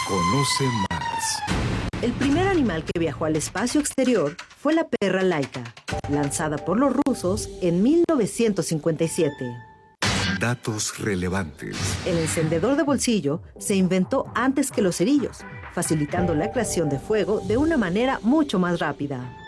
Conoce más. El primer animal que viajó al espacio exterior fue la perra Laika, lanzada por los rusos en 1957. Datos relevantes. El encendedor de bolsillo se inventó antes que los cerillos, facilitando la creación de fuego de una manera mucho más rápida.